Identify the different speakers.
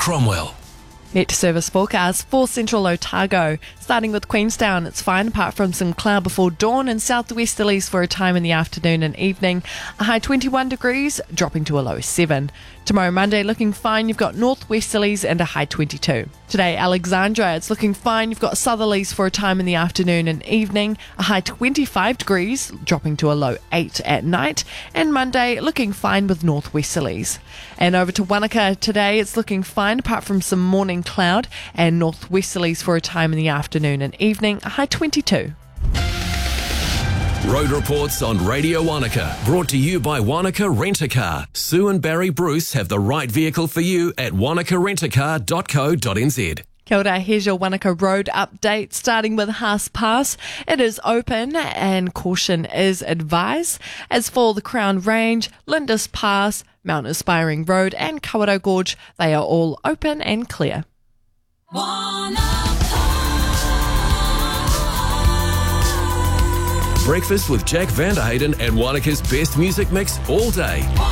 Speaker 1: Cromwell.
Speaker 2: Met service forecast for central Otago. Starting with Queenstown, it's fine apart from some cloud before dawn and southwesterlies for a time in the afternoon and evening. A high 21 degrees, dropping to a low 7. Tomorrow Monday looking fine, you've got northwesterlies and a high 22. Today Alexandra, it's looking fine, you've got southerlies for a time in the afternoon and evening. A high 25 degrees, dropping to a low 8 at night. And Monday looking fine with northwesterlies. And over to Wanaka today, it's looking fine apart from some morning cloud and northwesterlies for a time in the afternoon and evening, a high 22.
Speaker 1: Road reports on Radio Wanaka, brought to you by Wanaka Rent-A-Car. Sue and Barry Bruce have the right vehicle for you at wanakarentacar.co.nz.
Speaker 2: Kia ora, here's your Wanaka Road update, starting with Haas Pass. It is open and caution is advised. As for the Crown Range, Lindis Pass, Mount Aspiring Road and Kawarau Gorge, they are all open and clear.
Speaker 1: Breakfast with Jack Vanderhayden and Wanaka's best music mix all day.